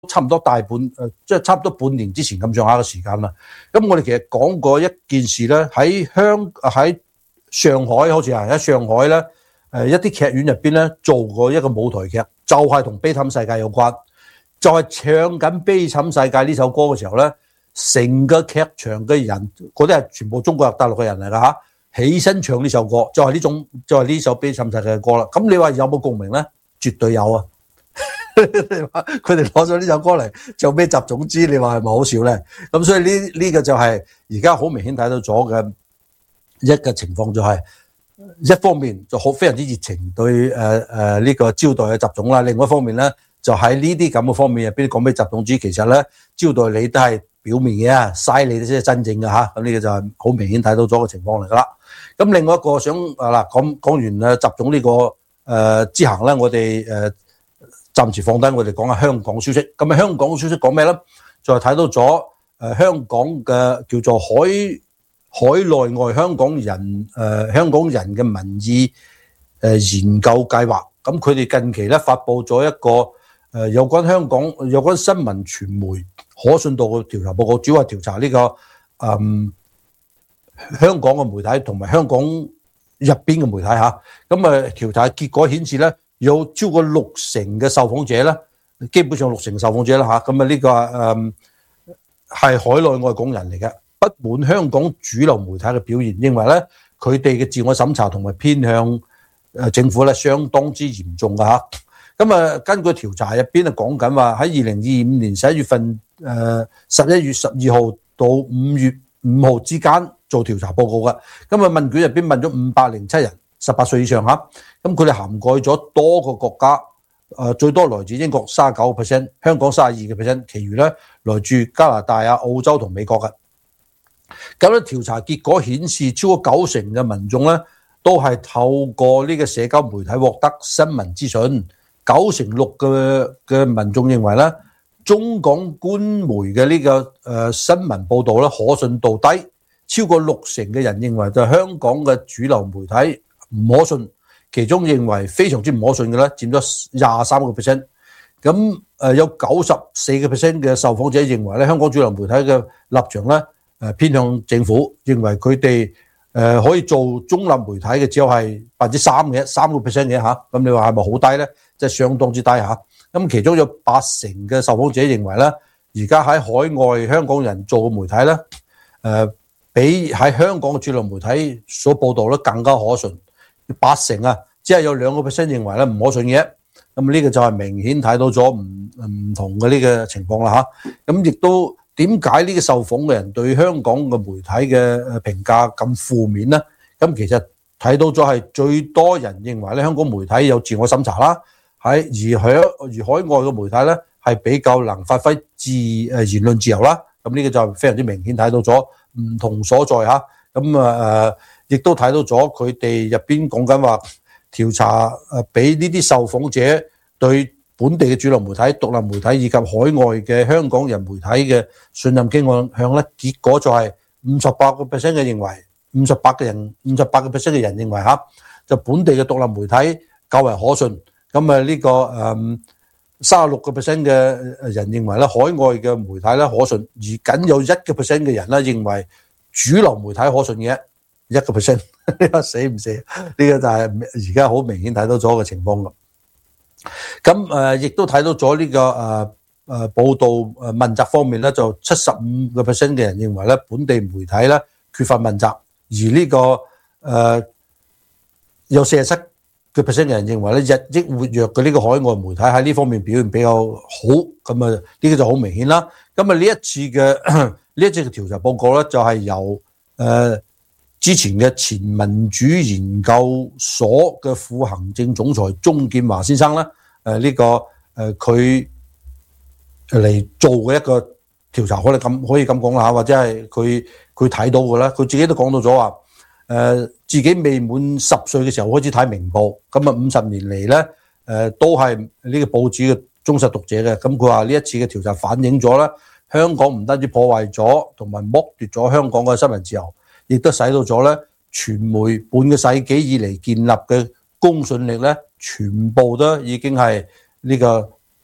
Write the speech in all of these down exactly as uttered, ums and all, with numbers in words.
差唔多大半誒，即係差唔多半年之前咁上下嘅時間啦。咁我哋其實講過一件事咧，喺香喺上海好似係喺上海咧，誒一啲劇院入邊咧做過一個舞台劇，就係同《悲慘世界》有關，就係唱緊《悲慘世界》呢首歌嘅時候咧，成個劇場嘅人嗰啲係全部中國大陸嘅人嚟㗎嚇，起身唱呢首歌，就係呢種就係呢首《悲慘世界》嘅歌啦。咁你話有冇共鳴咧？絕對有啊！你話佢哋攞咗呢首歌嚟做咩集種子？你話係咪好笑咧？咁所以呢呢個就係而家好明顯睇到咗嘅一個情況，就係一方面就好非常之熱情對誒誒呢個招待嘅集種啦，另外一方面咧就喺呢啲咁嘅方面入邊講俾集種子，其實咧招待你都係表面嘅啊，嘥你先係真正嘅嚇。咁呢個就係好明顯睇到咗嘅情況嚟噶啦。咁另外一個想啊嗱講講完誒集種呢個誒之行咧，我哋誒。暫時放低，我哋講下香港消息。咁啊，香港消息講咩咧？就係睇到咗誒香港嘅叫做海海內外香港人誒香港人嘅民意誒研究計劃。咁佢哋近期咧發布咗一個誒有關香港有關新聞傳媒可信度嘅調查報告，主要係調查呢個誒香港嘅媒體同埋香港入邊嘅媒體嚇。咁啊調查結果顯示咧，有超過六成嘅受訪者咧，基本上六成受訪者啦嚇，咁啊呢個誒係海內外港人嚟嘅，不滿香港主流媒體嘅表現，認為咧佢哋嘅自我審查同埋偏向誒政府咧相當之嚴重嘅嚇。咁啊根據調查入邊啊講緊話喺二零二五年十一月份誒十一月十二號到五月五號之間做調查報告嘅，咁啊問卷入邊問咗五百零七人，十八歲以上嚇，咁佢哋涵蓋咗多個國家，誒最多來自英國三十九個 percent， 香港三十二個 percent， 其餘咧來自加拿大啊、澳洲同美國嘅。咁咧調查結果顯示，超過九成嘅民眾咧都係透過呢個社交媒體獲得新聞資訊，九成六嘅嘅民眾認為咧中港官媒嘅呢個誒新聞報導咧可信度低，超過六成嘅人認為就係香港嘅主流媒體唔可信，其中認為非常之唔可信嘅咧，佔咗廿三個 percent。咁誒有九十四個 percent 嘅受訪者認為咧，香港主流媒體嘅立場咧誒偏向政府，認為佢哋誒可以做中立媒體嘅只有係百分之三嘅，三個 percent 嘅嚇。咁你話係咪好低咧？即係相當之低嚇。咁其中有八成嘅受訪者認為咧，而家喺海外香港人做嘅媒體咧，誒比喺香港嘅主流媒體所報導咧更加可信。八成啊，只係有兩個 percent 認為咧唔可信嘅，咁呢個就係明顯睇到咗唔唔同嘅呢個情況啦嚇。咁亦都點解呢個受訪嘅人對香港嘅媒體嘅評價咁負面呢？咁其實睇到咗係最多人認為咧香港媒體有自我審查啦，喺而喺而海外嘅媒體咧係比較能發揮自誒言論自由啦。咁呢個就非常之明顯睇到咗唔同所在嚇。咁啊誒。亦都睇到咗佢哋入邊講緊話調查誒，俾呢啲受訪者對本地嘅主流媒體、獨立媒體以及海外嘅香港人媒體嘅信任傾向咧，結果就係五十八個 percent 嘅認為，五十八嘅人，五十八個 percent 嘅人認為嚇，就本地嘅獨立媒體較為可信。咁啊呢個誒三十六個 percent 嘅人認為咧，海外嘅媒體咧可信，而僅有一個 percent 嘅人咧認為主流媒體可信嘅。一個 percent， 呢個死唔死？呢個就係而家好明顯睇到咗嘅情況啦。咁誒，亦都睇到咗呢個誒誒報道誒問責方面咧，就七十五個 percent 嘅人認為咧，本地媒體咧缺乏問責，而呢個誒有四十七個 percent 嘅人認為咧，日益活躍嘅呢個海外媒體喺呢方面表現比較好。咁啊，呢個就好明顯啦。咁啊，呢一次嘅呢一次嘅調查報告咧，就係由誒。之前嘅前民主研究所嘅副行政總裁鍾建華先生咧，誒、呃、呢、這個誒佢嚟做嘅一個調查，可以咁可以咁講啦，或者係佢佢睇到嘅咧，佢自己都講到咗話，誒、呃、自己未滿十歲嘅時候開始睇明報，咁啊五十年嚟咧，誒、呃、都係呢個報紙嘅忠實讀者嘅，咁佢話呢一次嘅調查反映咗咧，香港唔單止破壞咗同埋剝奪咗香港嘅新聞自由。亦都使到咗咧，傳媒半個世紀以嚟建立嘅公信力咧，全部都已經係呢個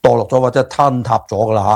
墮落咗或者坍塌咗㗎啦嚇。